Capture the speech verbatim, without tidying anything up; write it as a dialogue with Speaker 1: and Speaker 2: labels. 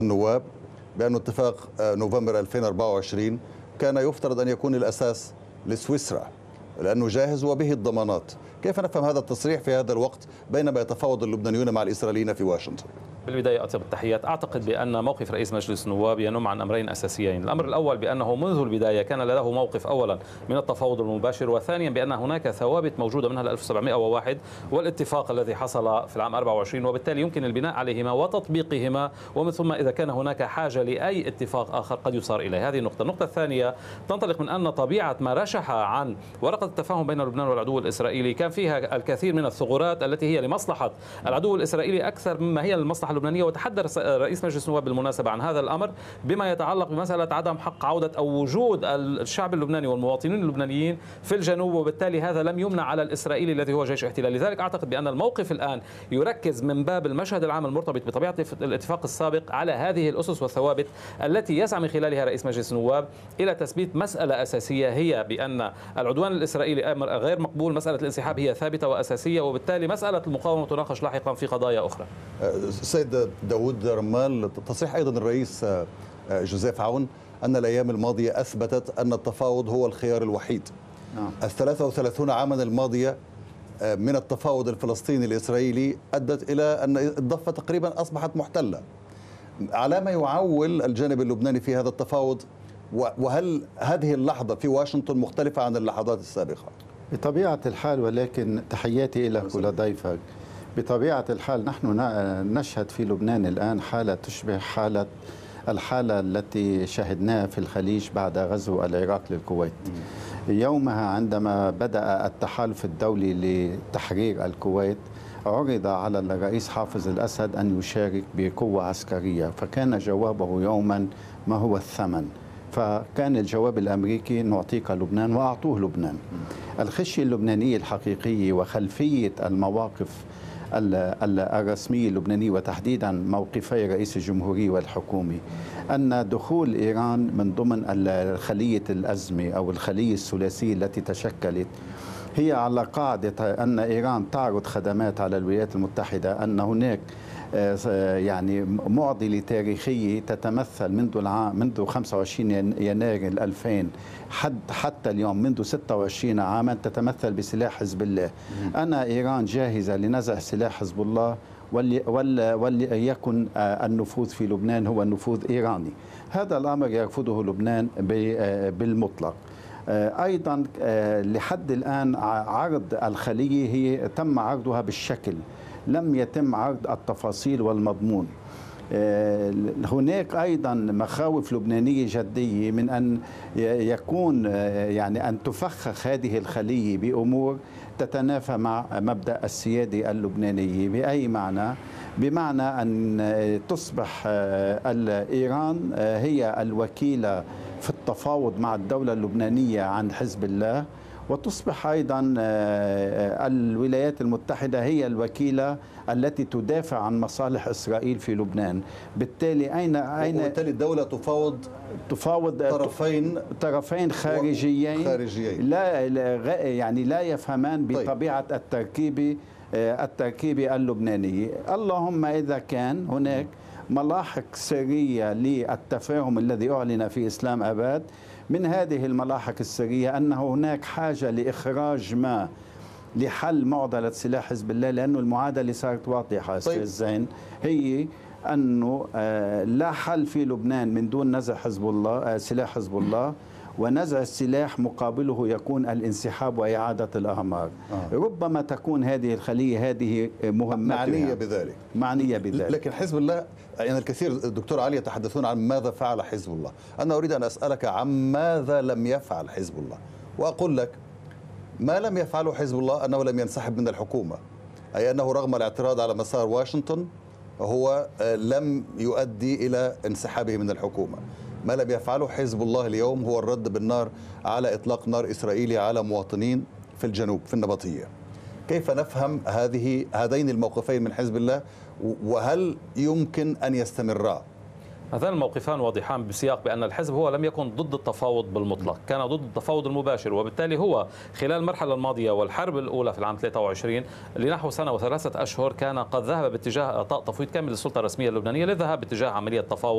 Speaker 1: النواب بأن اتفاق نوفمبر ألفين وأربعة وعشرين كان يفترض أن يكون الأساس لسويسرا لأنه جاهز وبه الضمانات. كيف نفهم هذا التصريح في هذا الوقت بينما يتفاوض اللبنانيون مع الإسرائيليين في واشنطن؟
Speaker 2: بالبداية أطيب التحيات. أعتقد بأن موقف رئيس مجلس النواب ينم عن أمرين أساسيين. الأمر الأول بأنه منذ البداية كان له موقف أولا من التفاوض المباشر، وثانيا بأن هناك ثوابت موجودة منها ألف وسبعمئة وواحد والاتفاق الذي حصل في العام أربعة وعشرين، وبالتالي يمكن البناء عليهما وتطبيقهما، ومن ثم إذا كان هناك حاجة لأي اتفاق آخر قد يصار إليه. هذه النقطة. النقطة الثانية تنطلق من أن طبيعة ما رشح عن ورقة التفاهم بين لبنان والعدو الإسرائيلي كان فيها الكثير من الثغرات التي هي لمصلحة العدو الإسرائيلي أكثر مما هي للمصلحة اللبنانية. وتحدث رئيس مجلس النواب بالمناسبة عن هذا الأمر بما يتعلق بمسألة عدم حق عودة أو وجود الشعب اللبناني والمواطنين اللبنانيين في الجنوب، وبالتالي هذا لم يمنع على الإسرائيلي الذي هو جيش احتلال. لذلك أعتقد بأن الموقف الآن يركز من باب المشهد العام المرتبط بطبيعة الاتفاق السابق على هذه الأسس والثوابت التي يسعى من خلالها رئيس مجلس النواب إلى تثبيت مسألة أساسية، هي بأن العدوان الإسرائيلي أمر غير مقبول، مسألة الانسحاب هي ثابتة وأساسية، وبالتالي مسألة المقاومة تناقش لاحقا في قضايا أخرى.
Speaker 1: سيد داود رمال، تصريح أيضا الرئيس جوزيف عون أن الأيام الماضية أثبتت أن التفاوض هو الخيار الوحيد. نعم. الثلاثة وثلاثون عاما الماضية من التفاوض الفلسطيني الإسرائيلي أدت إلى أن الضفة تقريبا أصبحت محتلة. على ما يعول الجانب اللبناني في هذا التفاوض؟ وهل هذه اللحظة في واشنطن مختلفة عن اللحظات السابقة؟
Speaker 3: بطبيعة الحال، ولكن تحياتي لك ولضيفك. بطبيعة الحال نحن نشهد في لبنان الآن حالة تشبه حالة الحالة التي شهدناها في الخليج بعد غزو العراق للكويت. يومها عندما بدأ التحالف الدولي لتحرير الكويت عرض على الرئيس حافظ الأسد أن يشارك بقوة عسكرية، فكان جوابه يوما ما هو الثمن، فكان الجواب الأمريكي نعطيك لبنان، وأعطوه لبنان. الخشية اللبنانية الحقيقية وخلفية المواقف الرسمية اللبنانية وتحديدا موقفي رئيس الجمهورية والحكومة أن دخول إيران من ضمن خلية الأزمة أو الخلية الثلاثية التي تشكلت هي على قاعدة أن إيران تعرض خدمات على الولايات المتحدة، أن هناك يعني معضلة تاريخية تتمثل منذ العام منذ خمسة وعشرين يناير ألفين حتى اليوم منذ ستة وعشرين عاما تتمثل بسلاح حزب الله. أنا إيران جاهزة لنزع سلاح حزب الله وليكن النفوذ في لبنان هو النفوذ إيراني. هذا الأمر يرفضه لبنان بالمطلق. أيضا لحد الآن عرض الخلية هي تم عرضها بالشكل، لم يتم عرض التفاصيل والمضمون. هناك أيضا مخاوف لبنانية جدية من أن يكون يعني أن تفخخ هذه الخلية بأمور تتنافى مع مبدأ السيادة اللبنانية. بأي معنى؟ بمعنى أن تصبح إيران هي الوكيلة في التفاوض مع الدولة اللبنانية عن حزب الله، وتصبح أيضا الولايات المتحدة هي الوكيلة التي تدافع عن مصالح إسرائيل في لبنان. بالتالي أين أين
Speaker 1: وبالتالي الدولة تفاوض
Speaker 3: تفاوض
Speaker 1: طرفين
Speaker 3: طرفين خارجيين
Speaker 1: خارجيين
Speaker 3: لا يعني لا يفهمان بطبيعة التركيبة التركيبة اللبنانية. اللهم إذا كان هناك ملاحق سرية للتفاهم الذي أعلن في إسلام أباد. من هذه الملاحق السرية أن هناك حاجة لإخراج ما لحل معضلة سلاح حزب الله، لأنه المعادلة صارت واضحة. طيب. زين هي أنه لا حل في لبنان من دون نزع حزب الله سلاح حزب الله، ونزع السلاح مقابله يكون الانسحاب وإعادة الأعمار. آه. ربما تكون هذه الخلية هذه مهمتها
Speaker 1: معنية بذلك
Speaker 3: معنية بذلك
Speaker 1: لكن حزب الله يعني الكثير الدكتور علي يتحدثون عن ماذا فعل حزب الله. أنا أريد أن أسألك عن ماذا لم يفعل حزب الله، وأقول لك ما لم يفعله حزب الله أنه لم ينسحب من الحكومة، أي أنه رغم الاعتراض على مسار واشنطن هو لم يؤدي إلى انسحابه من الحكومة. ما لم يفعله حزب الله اليوم هو الرد بالنار على إطلاق نار إسرائيلي على مواطنين في الجنوب في النبطية. كيف نفهم هذه هذين الموقفين من حزب الله، وهل يمكن أن يستمرا؟
Speaker 2: هذان الموقفان واضحان بسياق بأن الحزب هو لم يكن ضد التفاوض بالمطلق، كان ضد التفاوض المباشر، وبالتالي هو خلال المرحلة الماضية والحرب الأولى في العام ثلاثة وعشرين لنحو سنة وثلاثة أشهر كان قد ذهب باتجاه إعطاء تفويض كامل للسلطة الرسمية اللبنانية للذهاب باتجاه عملية تفاوض